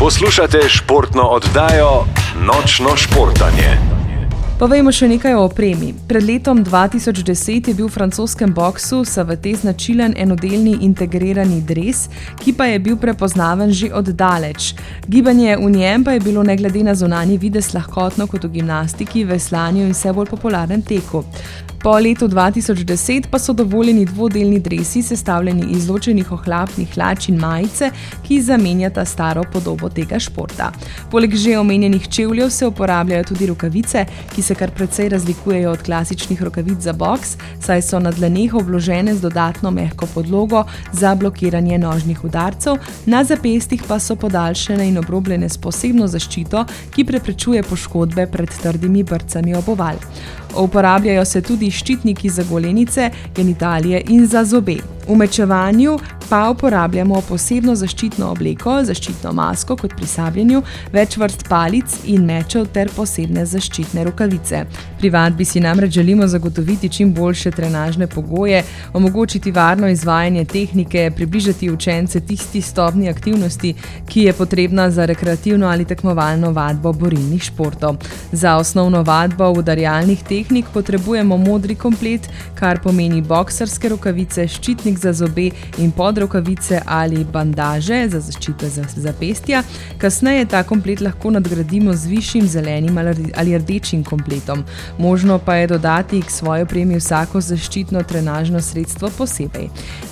Poslušate športno oddajo Nočno športanje. Povejmo še nekaj o opremi. Pred letom 2010 je bil v francoskem boksu SVT značilen enodelni integrirani dres, ki pa je bil prepoznaven že od daleč. Gibanje v njem pa je bilo ne glede na zunanji videz lahkotno kot v gimnastiki, veslanju in vse bolj popularnem teku. Po letu 2010 pa so dovoljeni dvodelni dresi, sestavljeni iz ločenih ohlapnih hlač in majice, ki zamenjata staro podobo tega športa. Poleg že omenjenih čevljev se uporabljajo tudi rokavice, ki se kar precej razlikujejo od klasičnih rokavic za boks, saj so na dlaneh obložene z dodatno mehko podlogo za blokiranje nožnih udarcev, na zapestih pa so podaljšane in obrobljene s posebno zaščito, ki preprečuje poškodbe pred trdimi brcami ob oval. Uporabljajo se tudi ščitniki za golenice, genitalije in za zobe. V mečevanju pa uporabljamo posebno zaščitno obleko, zaščitno masko kot pri sabljenju, več vrst palic in mečev ter posebne zaščitne rokavice. Pri vadbi si namreč želimo zagotoviti čim boljše trenažne pogoje, omogočiti varno izvajanje tehnike, približati učence tisti stopnji aktivnosti, ki je potrebna za rekreativno ali tekmovalno vadbo borilnih športov. Za osnovno vadbo udarjalnih tehnik potrebujemo modri komplet, kar pomeni boksarske rokavice, ščitnik za zobe in podrokavice ali bandaže za zaščito zapestja. Kasneje ta komplet lahko nadgradimo z višjim zelenim ali rdečim kompletom. Možno pa je dodati k svoji opremi vsako zaščitno trenažno sredstvo posebej.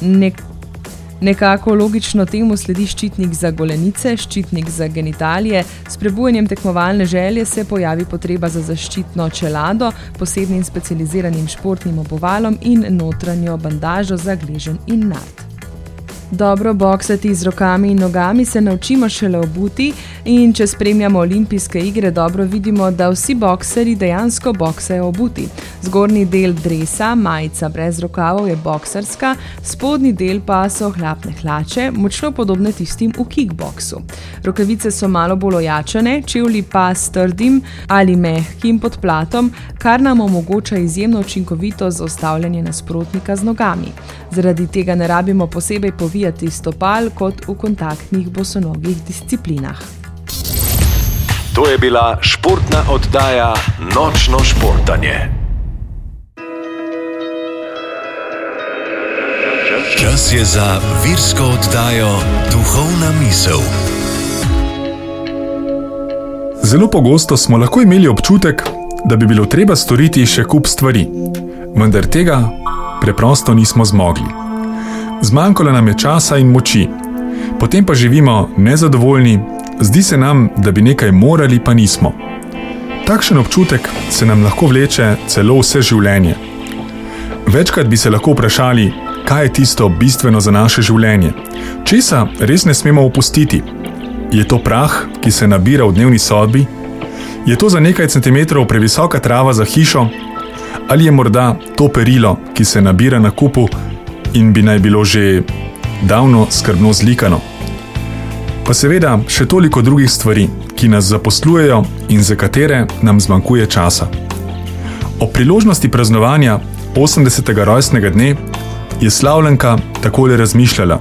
Nekako logično temu sledi ščitnik za golenice, ščitnik za genitalije. S prebujanjem tekmovalne želje se pojavi potreba za zaščitno čelado, posebnim specializiranim športnim obuvalom in notranjo bandažo za gleženj in nart. Dobro boksati z rokami in nogami se naučimo šele obuti in če spremljamo olimpijske igre, dobro vidimo, da vsi bokserji dejansko boksajo obuti. Zgornji del dresa, majica brez rokavov, je boksarska, spodnji del pa so ohlapne hlače, močno podobne tistim v kickboksu. Rokavice so malo bolj ojačane, čevlji pa s trdim ali mehkim podplatom, kar nam omogoča izjemno učinkovito zaustavljanje nasprotnika z nogami. Zaradi tega ne rabimo posebej povijati stopal kot v kontaktnih bosonogih disciplinah. To je bila športna oddaja Nočno športanje. Čas je za virsko oddajo Duhovna misel. Zelo pogosto smo lahko imeli občutek, da bi bilo treba storiti še kup stvari, vendar tega preprosto nismo zmogli. Zmanjkalo nam je časa in moči, potem pa živimo nezadovoljni, zdi se nam, da bi nekaj morali, pa nismo. Takšen občutek se nam lahko vleče celo vse življenje. Večkrat bi se lahko vprašali, kaj je tisto bistveno za naše življenje, česa res ne smemo opustiti. Je to prah, ki se nabira v dnevni sobi? Je to za nekaj centimetrov previsoka trava za hišo? Ali je morda to perilo, ki se nabira na kupu in bi naj bilo že davno skrbno zlikano? Pa seveda še toliko drugih stvari, ki nas zaposlujejo in za katere nam zmanjkuje časa. Ob priložnosti praznovanja 80. rojstnega dne je slavljenka takole razmišljala.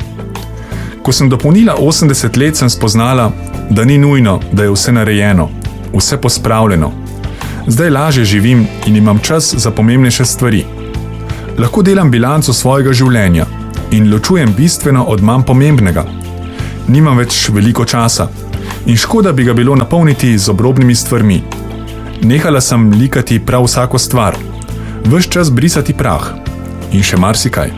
Ko sem dopolnila 80 let, sem spoznala, da ni nujno, da je vse narejeno, vse pospravljeno. Zdaj lažje živim in imam čas za pomembnejše stvari. Lahko delam bilanco svojega življenja in ločujem bistveno od manj pomembnega. Nimam več veliko časa in škoda bi ga bilo napolniti z obrobnimi stvarmi. Nehala sem likati prav vsako stvar, ves čas brisati prah in še marsikaj.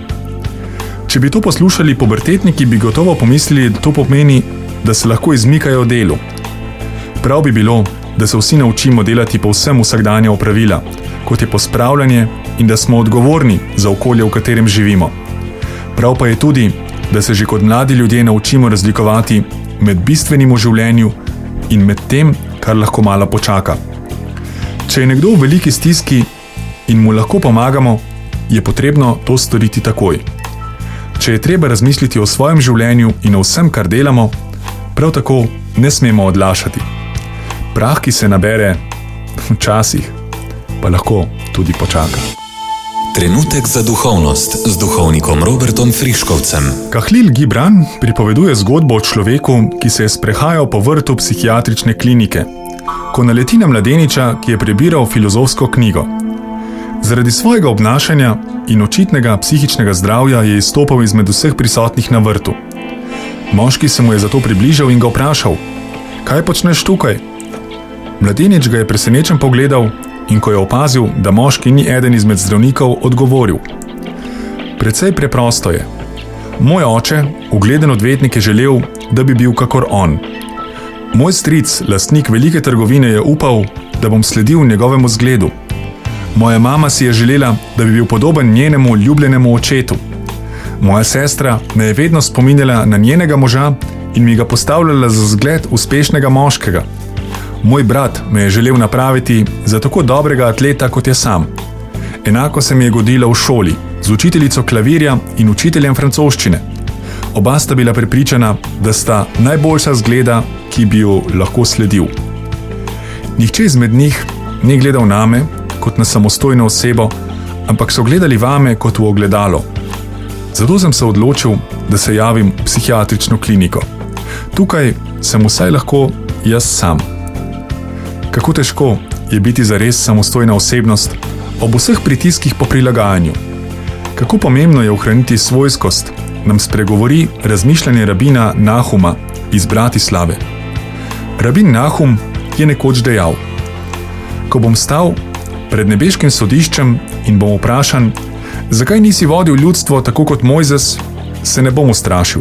Če bi to poslušali pubertetniki, bi gotovo pomislili, da to pomeni, da se lahko izmikajo delu. Prav bi bilo, da se vsi naučimo delati povsem vsakdanja opravila, kot je pospravljanje in da smo odgovorni za okolje, v katerem živimo. Prav pa je tudi, da se že kot mladi ljudje naučimo razlikovati med bistvenim v življenju in med tem, kar lahko malo počaka. Če je nekdo v veliki stiski in mu lahko pomagamo, je potrebno to storiti takoj. Če je treba razmisliti o svojem življenju in o vsem, kar delamo, prav tako ne smemo odlašati. Prah, ki se nabere, včasih pa lahko tudi počaka. Trenutek za duhovnost z duhovnikom Robertom Friškovcem. Kahlil Gibran pripoveduje zgodbo o človeku, ki se je sprehajal po vrtu psihiatrične klinike, ko naleti na mladeniča, ki je prebiral filozofsko knjigo. Zaradi svojega obnašanja in očitnega psihičnega zdravja je izstopal izmed vseh prisotnih na vrtu. Moški se mu je zato približal in ga vprašal: "Kaj počneš tukaj?" Mladenič ga je presenečen pogledal in ko je opazil, da moški ni eden izmed zdravnikov, odgovoril: "Precej preprosto je. Moj oče, ugleden odvetnik, je želel, da bi bil kakor on. Moj stric, lastnik velike trgovine, je upal, da bom sledil njegovemu zgledu. Moja mama si je želela, da bi bil podoben njenemu ljubljenemu očetu. Moja sestra me je vedno spominjala na njenega moža in mi ga postavljala za zgled uspešnega moškega. Moj brat me je želel napraviti za tako dobrega atleta, kot je sam. Enako se mi je godilo v šoli, z učiteljico klavirja in učiteljem francoščine. Oba sta bila prepričana, da sta najboljša zgleda, ki bi ju lahko sledil. Nihče izmed njih ni gledal name kot na samostojno osebo, ampak so gledali vame kot v ogledalo. Zato sem se odločil, da se javim v psihiatrično kliniko. Tukaj sem vsaj lahko jaz sam." Kako težko je biti zares samostojna osebnost ob vseh pritiskih po prilagajanju. Kako pomembno je ohraniti svojskost, nam spregovori razmišljanje rabina Nahuma iz Bratislave. Rabin Nahum je nekoč dejal: "Ko bom stal pred nebeškim sodiščem in bom vprašan, zakaj nisi vodil ljudstvo tako kot Mojzes, se ne bom ustrašil.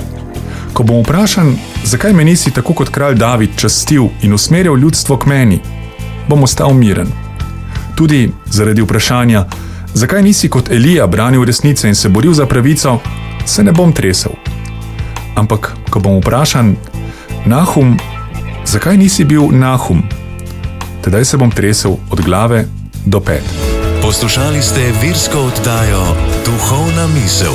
Ko bom vprašan, zakaj me nisi tako kot kralj David častil in usmerjal ljudstvo k meni, bom ostal miren. Tudi zaradi vprašanja, zakaj nisi kot Elija branil resnice in se boril za pravico, se ne bom tresel. Ampak, ko bom vprašan, Nahum, zakaj nisi bil Nahum, tedaj se bom tresel od glave do pet." Poslušali ste virsko oddajo Duhovna misel.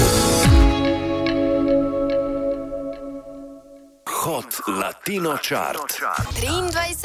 Hot Latino Chart.